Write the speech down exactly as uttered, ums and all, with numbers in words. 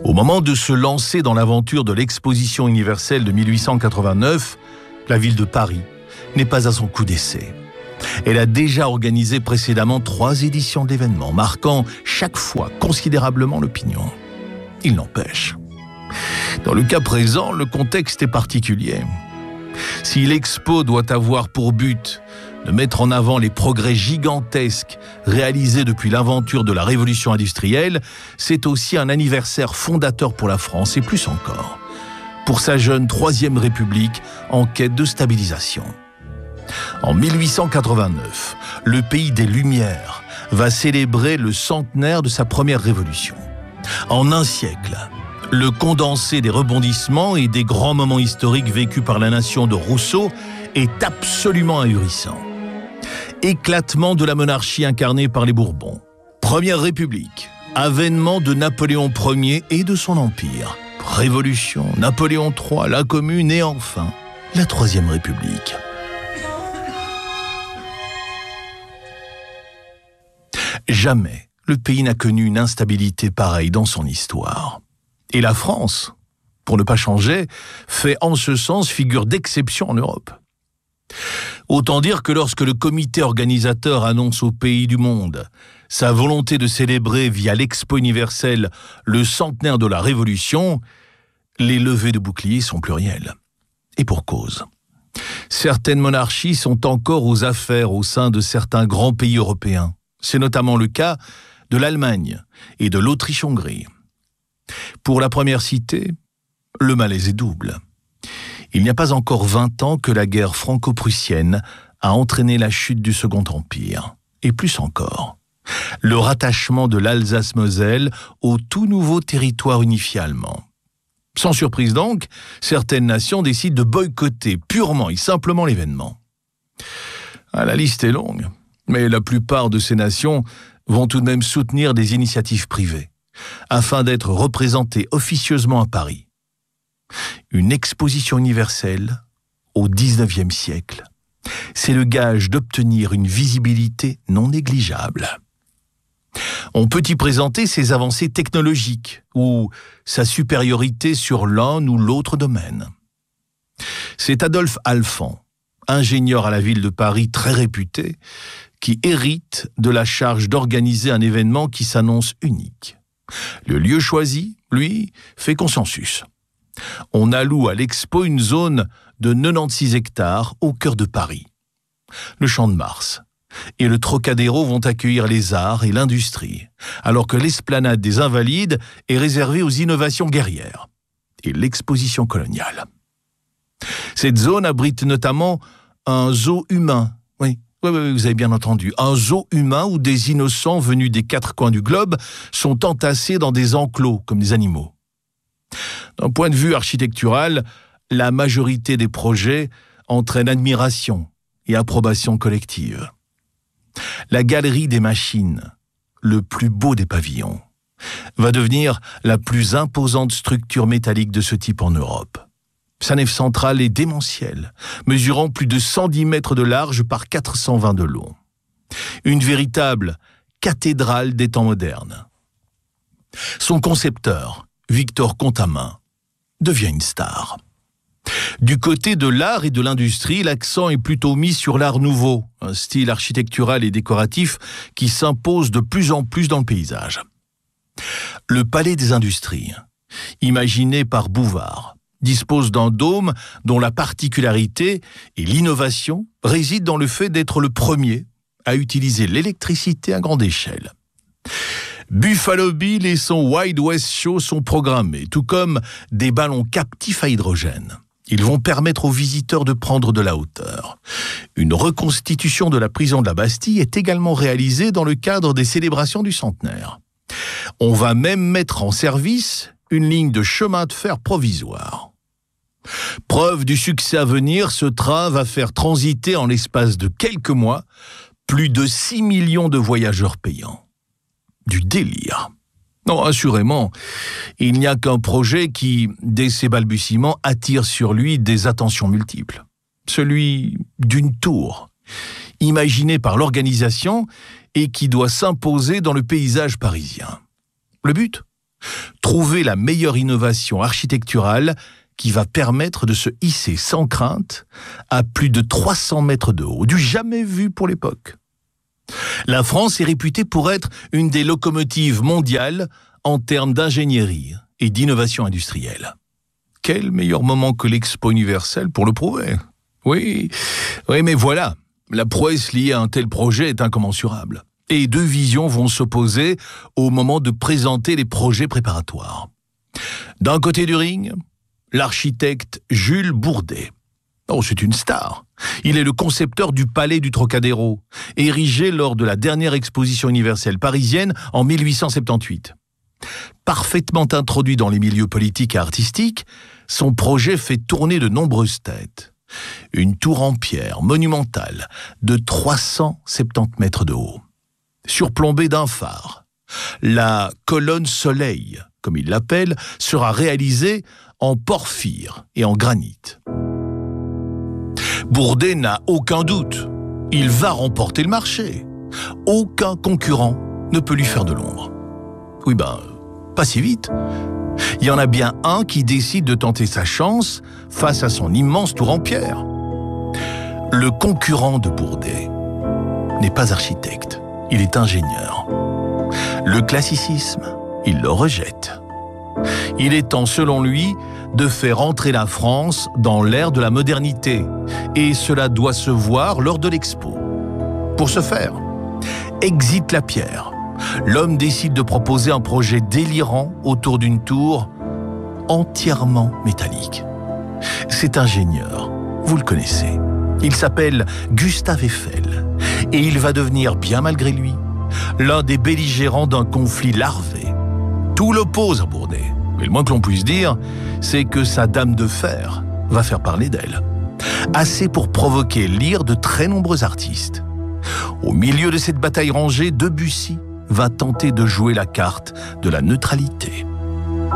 Au moment de se lancer dans l'aventure de l'exposition universelle de mille huit cent quatre-vingt-neuf, la ville de Paris n'est pas à son coup d'essai. Elle a déjà organisé précédemment trois éditions de l'événement, marquant chaque fois considérablement l'opinion. Il n'empêche. Dans le cas présent, le contexte est particulier. Si l'expo doit avoir pour but de mettre en avant les progrès gigantesques réalisés depuis l'aventure de la révolution industrielle, c'est aussi un anniversaire fondateur pour la France et plus encore, pour sa jeune Troisième République en quête de stabilisation. En mille huit cent quatre-vingt-neuf, le pays des Lumières va célébrer le centenaire de sa première révolution. En un siècle, le condensé des rebondissements et des grands moments historiques vécus par la nation de Rousseau est absolument ahurissant. Éclatement de la monarchie incarnée par les Bourbons, Première République, avènement de Napoléon Ier et de son empire, Révolution, Napoléon trois, la Commune et enfin la Troisième République. Jamais le pays n'a connu une instabilité pareille dans son histoire. Et la France, pour ne pas changer, fait en ce sens figure d'exception en Europe. Autant dire que lorsque le comité organisateur annonce au pays du monde sa volonté de célébrer via l'Expo universelle le centenaire de la Révolution, les levées de boucliers sont plurielles. Et pour cause. Certaines monarchies sont encore aux affaires au sein de certains grands pays européens. C'est notamment le cas de l'Allemagne et de l'Autriche-Hongrie. Pour la première cité, le malaise est double. Il n'y a pas encore vingt ans que la guerre franco-prussienne a entraîné la chute du Second Empire. Et plus encore, le rattachement de l'Alsace-Moselle au tout nouveau territoire unifié allemand. Sans surprise donc, certaines nations décident de boycotter purement et simplement l'événement. Ah, la liste est longue, mais la plupart de ces nations vont tout de même soutenir des initiatives privées, afin d'être représentées officieusement à Paris. Une exposition universelle au dix-neuvième siècle, c'est le gage d'obtenir une visibilité non négligeable. On peut y présenter ses avancées technologiques ou sa supériorité sur l'un ou l'autre domaine. C'est Adolphe Alphand, ingénieur à la ville de Paris très réputé, qui hérite de la charge d'organiser un événement qui s'annonce unique. Le lieu choisi, lui, fait consensus. On alloue à l'expo une zone de quatre-vingt-seize hectares au cœur de Paris. Le Champ de Mars et le Trocadéro vont accueillir les arts et l'industrie, alors que l'esplanade des Invalides est réservée aux innovations guerrières et l'exposition coloniale. Cette zone abrite notamment un zoo humain. Oui, oui, oui, vous avez bien entendu. Un zoo humain où des innocents venus des quatre coins du globe sont entassés dans des enclos comme des animaux. D'un point de vue architectural, la majorité des projets entraînent admiration et approbation collective. La galerie des machines, le plus beau des pavillons, va devenir la plus imposante structure métallique de ce type en Europe. Sa nef centrale est démentielle, mesurant plus de cent dix mètres de large par quatre cent vingt de long. Une véritable cathédrale des temps modernes. Son concepteur, Victor Contamin, devient une star. Du côté de l'art et de l'industrie, l'accent est plutôt mis sur l'art nouveau, un style architectural et décoratif qui s'impose de plus en plus dans le paysage. Le Palais des Industries, imaginé par Bouvard, dispose d'un dôme dont la particularité et l'innovation résident dans le fait d'être le premier à utiliser l'électricité à grande échelle. Buffalo Bill et son Wild West Show sont programmés, tout comme des ballons captifs à hydrogène. Ils vont permettre aux visiteurs de prendre de la hauteur. Une reconstitution de la prison de la Bastille est également réalisée dans le cadre des célébrations du centenaire. On va même mettre en service une ligne de chemin de fer provisoire. Preuve du succès à venir, ce train va faire transiter en l'espace de quelques mois plus de six millions de voyageurs payants. Du délire. Non, assurément, il n'y a qu'un projet qui, dès ses balbutiements, attire sur lui des attentions multiples. Celui d'une tour, imaginée par l'organisation et qui doit s'imposer dans le paysage parisien. Le but ? trouver la meilleure innovation architecturale qui va permettre de se hisser sans crainte à plus de trois cents mètres de haut, du jamais vu pour l'époque. La France est réputée pour être une des locomotives mondiales en termes d'ingénierie et d'innovation industrielle. Quel meilleur moment que l'Expo universelle pour le prouver. Oui, oui, mais voilà, la prouesse liée à un tel projet est incommensurable. Et deux visions vont s'opposer au moment de présenter les projets préparatoires. D'un côté du ring, l'architecte Jules Bourdet. Oh, c'est une star. Il est le concepteur du palais du Trocadéro, érigé lors de la dernière exposition universelle parisienne en mille huit cent soixante-dix-huit. Parfaitement introduit dans les milieux politiques et artistiques, son projet fait tourner de nombreuses têtes. Une tour en pierre monumentale de trois cent soixante-dix mètres de haut, surplombée d'un phare. La colonne Soleil, comme il l'appelle, sera réalisée en porphyre et en granit. Bourdet n'a aucun doute. Il va remporter le marché. Aucun concurrent ne peut lui faire de l'ombre. Oui ben, pas si vite. Il y en a bien un qui décide de tenter sa chance face à son immense tour en pierre. Le concurrent de Bourdet n'est pas architecte, il est ingénieur. Le classicisme, il le rejette. Il est temps, selon lui, de faire entrer la France dans l'ère de la modernité. Et cela doit se voir lors de l'expo. Pour ce faire, exit la pierre. L'homme décide de proposer un projet délirant autour d'une tour entièrement métallique. Cet ingénieur, vous le connaissez. Il s'appelle Gustave Eiffel. Et il va devenir, bien malgré lui, l'un des belligérants d'un conflit larvé. Tout l'oppose à Bourdet. Mais le moins que l'on puisse dire, c'est que sa dame de fer va faire parler d'elle. Assez pour provoquer l'ire de très nombreux artistes. Au milieu de cette bataille rangée, Debussy va tenter de jouer la carte de la neutralité.